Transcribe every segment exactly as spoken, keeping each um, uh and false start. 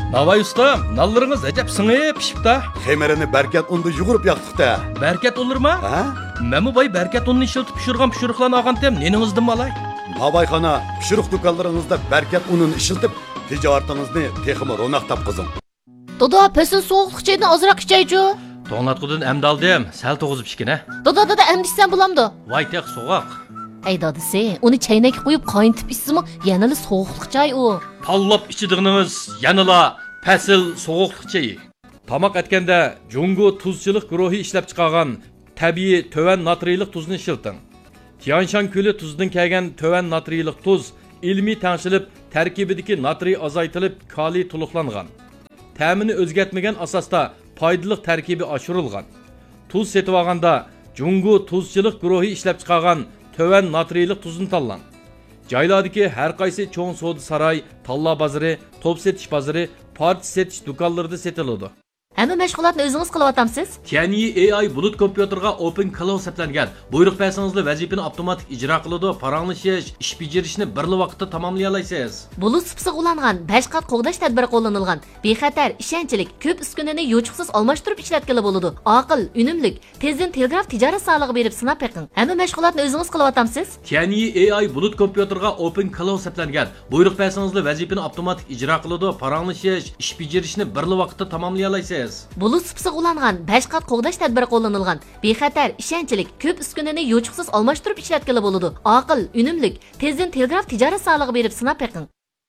Navay ustam, nallarınız acep sınıya pişip da. Xemerini berket undu yugurup yaktık da. Berket olur mu? Ha? Memu bay berket ununu işiltip pişirgan pişiriklarını ağan tem, neningizdi malay? Nabayxana pişirik dukanlarınızda berket ununu işiltip ticaretinizni teximi ronak tapqızın. Doda, pesin soğuqlıq çeyini azırak içeycu. Toğlatqıdın emdaldım, sel toğuzub pişkine. Doda, doda, emdişsen bulamdı. Vay tek soğuk. Ey dadisi, onu çeynək qoyub qayıntıp içsimi, yanılı soğuqlıq çay o. Tallap içidiğiniz yanıla pesil soğuqlıq çayı. Tamak etkende Jungu tuzçılık guruhi işlep çıkargan tabiiy töven natriylik tuzunu işiltin. Tianshan Kölü tuzdan kelgan töven natriylik tuz ilmiy tanışılıp tarkibidagi natriy azaytılıp kaliy tuluqlangan. Ta'mini o'zgartmagan asosda foydali tarkibi oshirilgan. Tuz setib olganda Jungu tuzchilik guruhi ishlab chiqargan töven natriylik tuzni tanlang. Joylardagi har qaysi cho'ng savdo saroy, talla bozori, top setish bozori, parcha setish do'konlarida setiladi. Hamma mashg'ulotni o'zingiz qilyapsiz? Tianyi A I bulut kompyuterga Open Cloud seplangan. Buyruq bersangizlar vazifani avtomatik ijro qiladi, paranglish, ish bajarishni bir vaqtda tamomlay olasiz. Bulut sipsiq ulangan besh qat qo'g'dash tadbiri qo'llanilgan. Bexatar, ishonchlik, ko'p uskunani yo'chiqsiz almashtirib ishlatgili bo'ladi. Aql, unumlik, tezdan telegraf tijorat solig'i berib sinab beqing. Hamma mashg'ulotni o'zingiz qilyapsiz? Tianyi A I bulut kompyuterga Open Cloud seplangan. Buyruq bersangizlar vazifani avtomatik ijro qiladi, paranglish, ish bajarishni bir vaqtda tamomlay olasiz. Bulut sipsiq ulangan besh qat qo'g'dash tadbiri qo'llanilgan. Bexatar, ishonchlik, ko'p uskunani yo'chiqsiz almashtirib ishlatgili bo'ladi. Aql, unumlik, tezdan telegraf tijorat solig'i berib sinab beqing.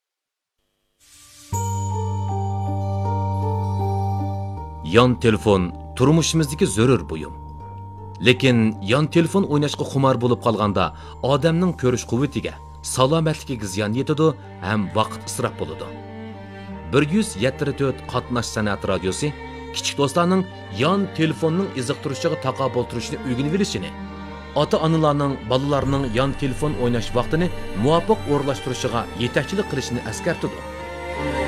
Yon telefon turmushimizdagi zarur buyum. Lekin yon telefon o'ynashga xumor bo'lib qolganda odamning ko'rish quvvatiga, salomatligiga ziyon yetadi ham vaqt isrof bo'ladi. bir yuz yetmish to'rt qatnash san'at radiosi kichik do'stlarning yon telefonning iziqtirishiga taqobil turishni o'rganib olishini, ota-onalarning bolalarning yon telefon o'ynash vaqtini muvofiq o'rlashtirishiga yetakchilik qilishni eskartadi.